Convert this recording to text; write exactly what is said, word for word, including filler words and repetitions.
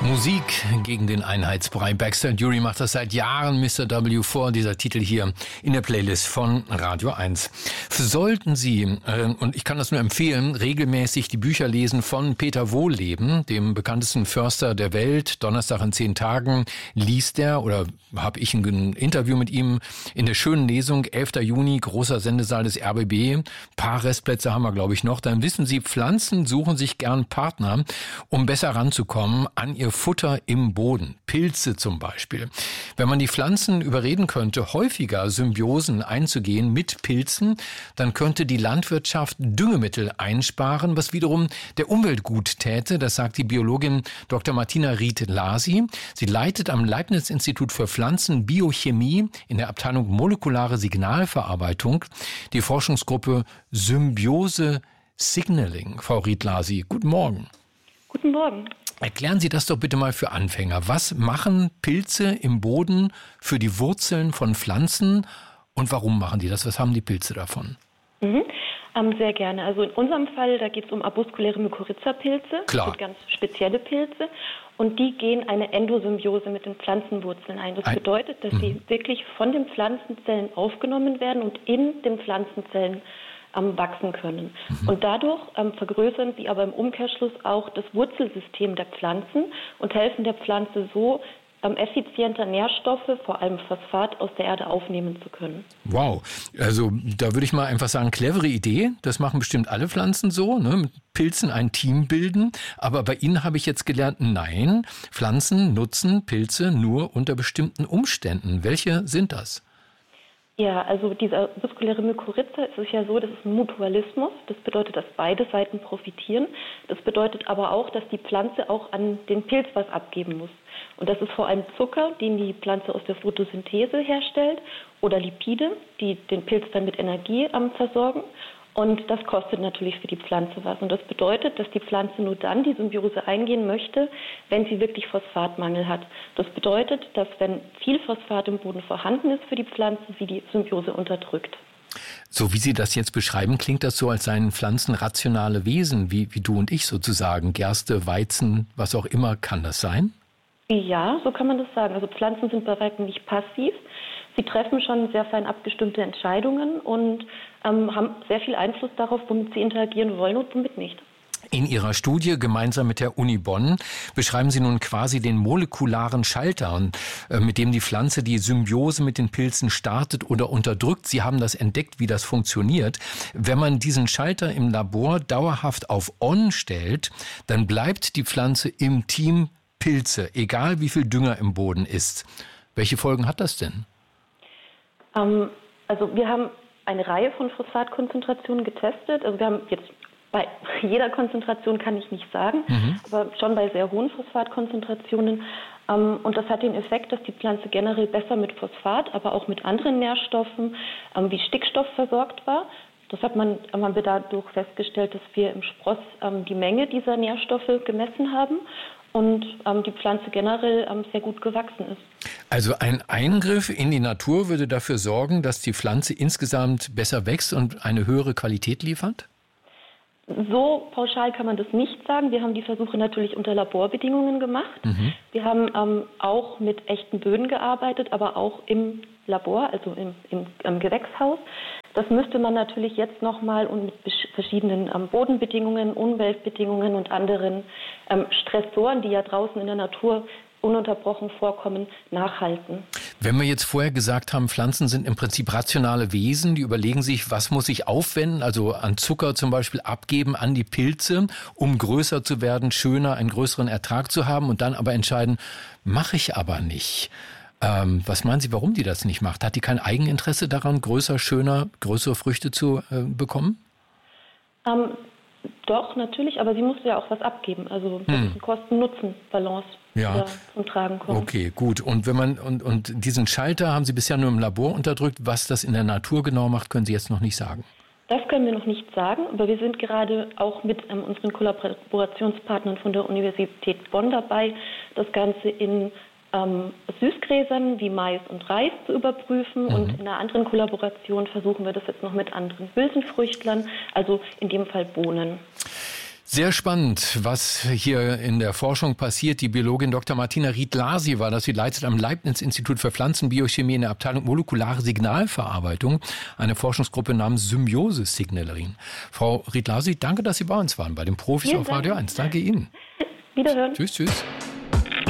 Musik gegen den Einheitsbrei. Baxter Dury macht das seit Jahren, Mister W vor, dieser Titel hier in der Playlist von Radio eins. Sollten Sie, äh, und ich kann das nur empfehlen, regelmäßig die Bücher lesen von Peter Wohlleben, dem bekanntesten Förster der Welt. Donnerstag in zehn Tagen liest er, oder habe ich ein Interview mit ihm in der schönen Lesung, elfter Juni, großer Sendesaal des R B B. Ein paar Restplätze haben wir, glaube ich, noch. Dann wissen Sie, Pflanzen suchen sich gern Partner, um besser ranzukommen an ihr Futter im Boden. Pilze zum Beispiel. Wenn man die Pflanzen überreden könnte, häufiger Symbiosen einzugehen mit Pilzen, dann könnte die Landwirtschaft Düngemittel einsparen, was wiederum der Umwelt gut täte. Das sagt die Biologin Doktor Martina Ried-Lasi. Sie leitet am Leibniz-Institut für Pflanzenbiochemie in der Abteilung molekulare Signalverarbeitung die Forschungsgruppe Symbiose Signaling. Frau Ried-Lasi, guten Morgen. Guten Morgen. Erklären Sie das doch bitte mal für Anfänger. Was machen Pilze im Boden für die Wurzeln von Pflanzen und warum machen die das? Was haben die Pilze davon? Mhm. Ähm, sehr gerne. Also in unserem Fall, da geht es um arbuskuläre Mykorrhiza-Pilze. Klar. Das sind ganz spezielle Pilze. Und die gehen eine Endosymbiose mit den Pflanzenwurzeln ein. Das ein bedeutet, dass mhm. sie wirklich von den Pflanzenzellen aufgenommen werden und in den Pflanzenzellen ähm, wachsen können. Mhm. Und dadurch ähm, vergrößern sie aber im Umkehrschluss auch das Wurzelsystem der Pflanzen und helfen der Pflanze so, ähm, effizienter Nährstoffe, vor allem Phosphat, aus der Erde aufnehmen zu können. Wow, also da würde ich mal einfach sagen, clevere Idee. Das machen bestimmt alle Pflanzen so, ne? Mit Pilzen ein Team bilden. Aber bei Ihnen habe ich jetzt gelernt, nein, Pflanzen nutzen Pilze nur unter bestimmten Umständen. Welche sind das? Ja, also dieser muskuläre Mykorrhiza, es ist ja so, das ist ein Mutualismus. Das bedeutet, dass beide Seiten profitieren. Das bedeutet aber auch, dass die Pflanze auch an den Pilz was abgeben muss. Und das ist vor allem Zucker, den die Pflanze aus der Photosynthese herstellt, oder Lipide, die den Pilz dann mit Energie ähm, versorgen. Und das kostet natürlich für die Pflanze was. Und das bedeutet, dass die Pflanze nur dann die Symbiose eingehen möchte, wenn sie wirklich Phosphatmangel hat. Das bedeutet, dass wenn viel Phosphat im Boden vorhanden ist für die Pflanze, sie die Symbiose unterdrückt. So wie Sie das jetzt beschreiben, klingt das so, als seien Pflanzen rationale Wesen, wie, wie du und ich sozusagen. Gerste, Weizen, was auch immer, kann das sein? Ja, so kann man das sagen. Also Pflanzen sind bei weitem nicht passiv. Sie treffen schon sehr fein abgestimmte Entscheidungen und ähm, haben sehr viel Einfluss darauf, womit sie interagieren wollen und womit nicht. In Ihrer Studie gemeinsam mit der Uni Bonn beschreiben Sie nun quasi den molekularen Schalter, mit dem die Pflanze die Symbiose mit den Pilzen startet oder unterdrückt. Sie haben das entdeckt, wie das funktioniert. Wenn man diesen Schalter im Labor dauerhaft auf On stellt, dann bleibt die Pflanze im Team Pilze, egal wie viel Dünger im Boden ist. Welche Folgen hat das denn? Ähm, also wir haben eine Reihe von Phosphatkonzentrationen getestet. Also wir haben jetzt bei jeder Konzentration kann ich nicht sagen, mhm. aber schon bei sehr hohen Phosphatkonzentrationen. Ähm, und das hat den Effekt, dass die Pflanze generell besser mit Phosphat, aber auch mit anderen Nährstoffen ähm, wie Stickstoff versorgt war. Das hat man, man dadurch festgestellt, dass wir im Spross ähm, die Menge dieser Nährstoffe gemessen haben und ähm, die Pflanze generell ähm, sehr gut gewachsen ist. Also ein Eingriff in die Natur würde dafür sorgen, dass die Pflanze insgesamt besser wächst und eine höhere Qualität liefert? So pauschal kann man das nicht sagen. Wir haben die Versuche natürlich unter Laborbedingungen gemacht. Mhm. Wir haben ähm, auch mit echten Böden gearbeitet, aber auch im Labor, also im, im, im Gewächshaus. Das müsste man natürlich jetzt nochmal und mit verschiedenen ähm, Bodenbedingungen, Umweltbedingungen und anderen ähm, Stressoren, die ja draußen in der Natur ununterbrochen vorkommen, nachhalten. Wenn wir jetzt vorher gesagt haben, Pflanzen sind im Prinzip rationale Wesen, die überlegen sich, was muss ich aufwenden, also an Zucker zum Beispiel abgeben an die Pilze, um größer zu werden, schöner, einen größeren Ertrag zu haben und dann aber entscheiden, mache ich aber nicht. Ähm, was meinen Sie, warum die das nicht macht? Hat die kein Eigeninteresse daran, größer, schöner, größere Früchte zu äh, bekommen? Ähm, doch, natürlich, aber sie musste ja auch was abgeben. Also hm. Kosten-Nutzen-Balance. Ja. Zum Tragen kommt. Okay, gut. Und wenn man und, und diesen Schalter haben Sie bisher nur im Labor unterdrückt. Was das in der Natur genau macht, können Sie jetzt noch nicht sagen. Das können wir noch nicht sagen, aber wir sind gerade auch mit ähm, unseren Kollaborationspartnern von der Universität Bonn dabei, das Ganze in ähm, Süßgräsern wie Mais und Reis zu überprüfen. Mhm. Und in einer anderen Kollaboration versuchen wir das jetzt noch mit anderen Hülsenfrüchtlern, also in dem Fall Bohnen. Sehr spannend, was hier in der Forschung passiert. Die Biologin Doktor Martina Ried-Lasi war das. Sie leitet am Leibniz-Institut für Pflanzenbiochemie in der Abteilung Molekulare Signalverarbeitung eine Forschungsgruppe namens Symbiose-Signalerin. Frau Ried-Lasi, danke, dass Sie bei uns waren, bei den Profis Ja, auf Radio eins. Danke Ihnen. Wiederhören. Tschüss, tschüss.